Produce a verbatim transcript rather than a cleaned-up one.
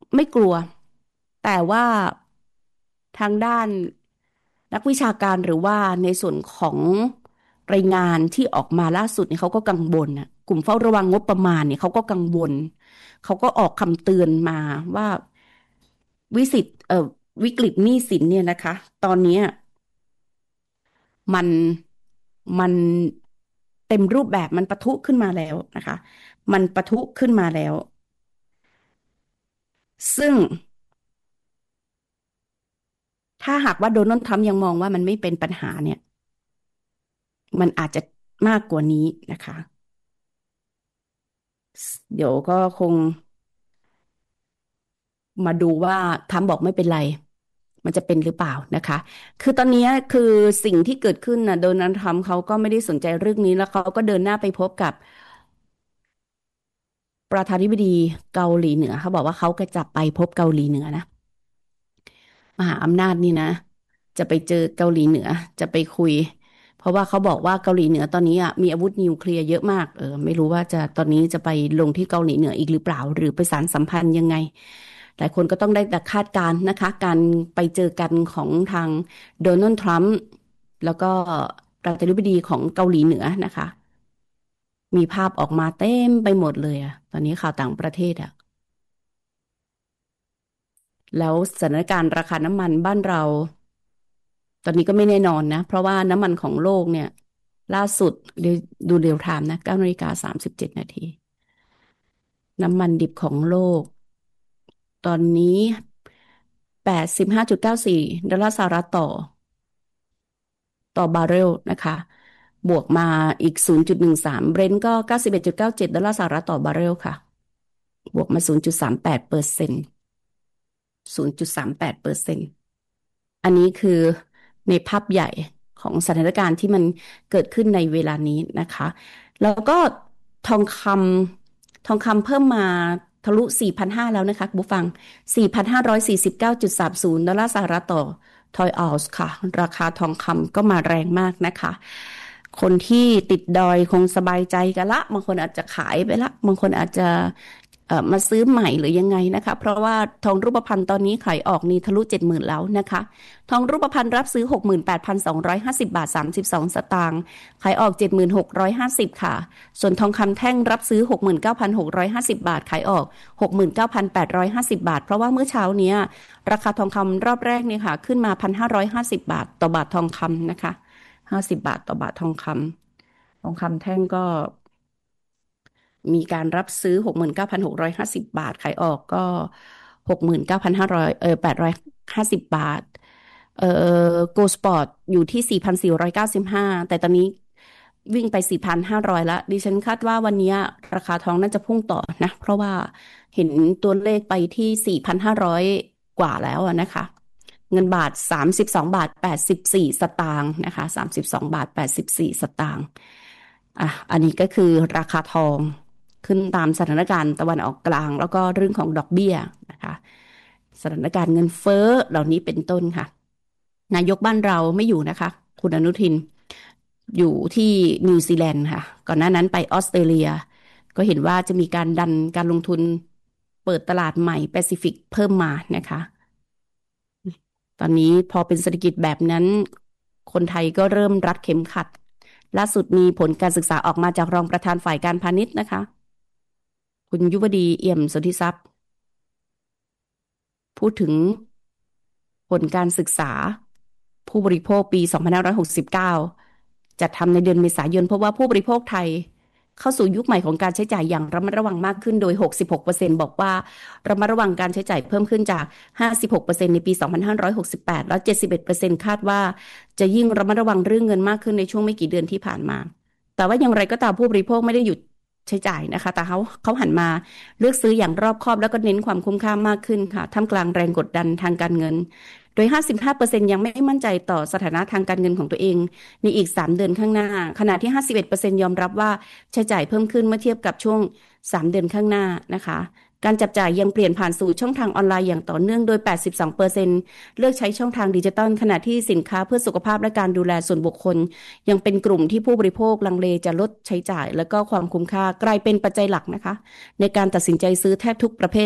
ไม่กลัวแต่ว่าทางด้านนักวิชาการหรือว่าในส่วนของรายงานที่ออกมาล่าสุดเนี่ยเขาก็กังวลนะกลุ่มเฝ้าระวังงบประมาณเนี่ยเขาก็กังวลเขาก็ออกคำเตือนมาว่าวิสิตเอ่อวิกฤตหนี้สินเนี่ยนะคะตอนเนี้ยมันมันเต็มรูปแบบมันปะทุขึ้นมาแล้วนะคะมันปะทุขึ้นมาแล้วซึ่ง ถ้าหากว่าโดนัลด์ทรัมป์ยังมองว่ามันไม่เป็นปัญหาเนี่ยมันอาจจะมากกว่านี้นะคะเดี๋ยวก็คงมาดูว่าทรัมป์บอกไม่เป็นไรมันจะเป็นหรือเปล่านะคะคือตอนนี้คือสิ่งที่เกิดขึ้นนะโดนัลด์ทรัมป์เขาก็ไม่ได้สนใจเรื่องนี้แล้วเขาก็เดินหน้าไปพบกับประธานาธิบดีเกาหลีเหนือเขาบอกว่าเขาก็จะไปพบเกาหลีเหนือนะ มหาอำนาจนี่นะจะไปเจอเกาหลีเหนือจะไปคุยเพราะว่าเขาบอกว่าเกาหลีเหนือตอนนี้อ่ะมีอาวุธนิวเคลียร์เยอะมากเออไม่รู้ว่าจะตอนนี้จะไปลงที่เกาหลีเหนืออีกหรือเปล่าหรือไปสานสัมพันธ์ยังไงหลายคนก็ต้องได้แต่คาดการณ์นะคะการไปเจอกันของทางโดนัลด์ทรัมป์แล้วก็ประธานาธิบดีของเกาหลีเหนือนะคะมีภาพออกมาเต็มไปหมดเลยอะตอนนี้ข่าวต่างประเทศอะแล้วสถานการณ์ราคาน้ำมันบ้านเรา ตอนนี้ก็ไม่แน่นอนนะเพราะว่าน้ำมันของโลกเนี่ยล่าสุดเดี๋ยวดูเรียลไทม์นะเก้านาฬิกาสามสิบเจ็ดนาทีน้ำมันดิบของโลกตอนนี้แปดสิบห้าจุดเก้าสี่ดอลลาร์สหรัฐต่อต่อบาร์เรลนะคะบวกมาอีกศูนย์จุดหนึ่งสามเบรนท์ก็เก้าสิบเอ็ดจุดเก้าเจ็ดดอลลาร์สหรัฐต่อบาร์เรลค่ะบวกมาศูนย์จุดสามแปดเปอร์เซ็นต์ศูนย์จุดสามแปดเปอร์เซ็นต์ อันนี้คือในภาพใหญ่ของสถานการณ์ที่มันเกิดขึ้นในเวลานี้นะคะแล้วก็ทองคำทองคำเพิ่มมาทะลุสี่พันห้าร้อยแล้วนะคะคุณผู้ฟังสี่พันห้าร้อยสี่สิบเก้าจุดสามศูนย์ดอลลาร์สหรัฐต่อทอยออนซ์ค่ะราคาทองคำก็มาแรงมากนะคะคนที่ติดดอยคงสบายใจกันละบางคนอาจจะขายไปละบางคนอาจจะ เอ่อมาซื้อใหม่หรือยังไงนะคะเพราะว่าทองรูปพรรณตอนนี้ขายออกนี่ทะลุเจ็ดหมื่นแล้วนะคะทองรูปพรรณรับซื้อหกหมื่นแปดพันสองร้อยห้าสิบบาทสามสิบสองสตางค์ขายออกเจ็ดหมื่นหกร้อยห้าสิบค่ะส่วนทองคำแท่งรับซื้อหกหมื่นเก้าพันหกร้อยห้าสิบบาทขายออกหกหมื่นเก้าพันแปดร้อยห้าสิบบาทเพราะว่าเมื่อเช้าเนี้ยราคาทองคำรอบแรกเนี่ยค่ะขึ้นมาพันห้าร้อยห้าสิบบาทต่อบาททองคำนะคะห้าสิบบาทต่อบาททองคำทองคำแท่งก็ มีการรับซื้อหกหมื่นเก้าพันหกร้อยห้าสิบบาทขายออกก็หกหมื่นเก้าพันห้าร้อยเออแปดร้อยห้าสิบบาทเออโกลสปอร์ตอยู่ที่สี่พันสี่ร้อยเก้าสิบห้าแต่ตอนนี้วิ่งไปสี่พันห้าร้อยแล้วดิฉันคาดว่าวันนี้ราคาทองน่าจะพุ่งต่อนะเพราะว่าเห็นตัวเลขไปที่สี่พันห้าร้อยกว่าแล้วอะนะคะเงินบาทสามสิบสองบาทแปดสิบสี่สตางค์นะคะสามสิบสองบาทแปดสิบสี่สตางค์ อ่ะอันนี้ก็คือราคาทองขึ้นตามสถานการณ์ตะวันออกกลางแล้วก็เรื่องของดอกเบี้ยนะคะสถานการณ์เงินเฟ้อเหล่านี้เป็นต้นค่ะนายกบ้านเราไม่อยู่นะคะคุณอนุทินอยู่ที่นิวซีแลนด์ค่ะก่อนหน้านั้นไปออสเตรเลียก็เห็นว่าจะมีการดันการลงทุนเปิดตลาดใหม่แปซิฟิกเพิ่มมานะคะตอนนี้พอเป็นเศรษฐกิจแบบนั้นคนไทยก็เริ่มรัดเข็มขัด ล่าสุดมีผลการศึกษาออกมาจากรองประธานฝ่ายการพาณิชย์นะคะคุณยุวดีเอี่ยมสุทธิทรัพย์พูดถึงผลการศึกษาผู้บริโภคปีสองพันห้าร้อยหกสิบเก้าจัดทำในเดือนเมษายนเพราะว่าผู้บริโภคไทยเข้าสู่ยุคใหม่ของการใช้จ่ายอย่างระมัดระวังมากขึ้นโดยหกสิบหกเปอร์เซ็นต์บอกว่าระมัดระวังการใช้จ่ายเพิ่มขึ้นจากห้าสิบหกเปอร์เซ็นต์ในปีสองพันห้าร้อยหกสิบแปดแล้วเจ็ดสิบเอ็ดเปอร์เซ็นต์คาดว่าจะยิ่งระมัดระวังเรื่องเงินมากขึ้นในช่วงไม่กี่เดือนที่ผ่านมา แต่ว่าอย่างไรก็ตามผู้บริโภคไม่ได้หยุดใช้จ่ายนะคะแต่เขาเขาหันมาเลือกซื้ออย่างรอบคอบแล้วก็เน้นความคุ้มค่ามากขึ้นค่ะท่ามกลางแรงกดดันทางการเงินโดยห้าสิบห้าเปอร์เซ็นต์ยังไม่มั่นใจต่อสถานะทางการเงินของตัวเองในอีกสามเดือนข้างหน้าขณะที่ห้าสิบเอ็ดเปอร์เซ็นต์ยอมรับว่าใช้จ่ายเพิ่มขึ้นเมื่อเทียบกับช่วงสามเดือนข้างหน้านะคะการจับจ่ายยังเปลี่ยนผ่านสู่ช่องทางออนไลน์อย่างต่อเนื่องโดยแปดสิบสองเปอร์เซ็นต์เลือกใช้ช่องทางดิจิทัลขณะที่สินค้าเพื่อสุขภาพและการดูแลส่วนบุคคล ยังเป็นกลุ่มที่ผู้บริโภคลังเลจะลดใช้จ่ายและก็ความคุ้มค่ากลายเป็นปัจจัยหลักนะคะในการตัดสินใจซื้อแทบทุกประเภท